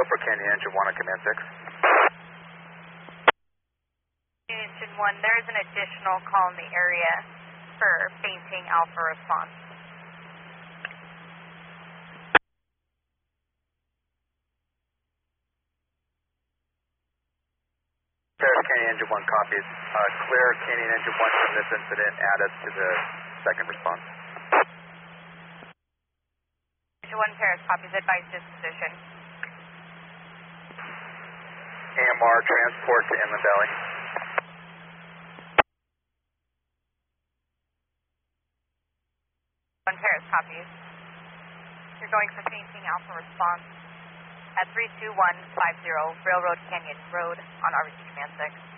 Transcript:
for Canyon Engine 1 on Command 6. Engine 1, there is an additional call in the area for fainting Alpha response. Paris Canyon Engine 1 copies. Clear Canyon Engine 1 from this incident, add us to the second response. Engine 1 Paris copies, advise disposition. AMR transport to Inland Valley. 1 Paris copies. You're going for fainting Alpha response at 32150 Railroad Canyon Road on RBC Command 6.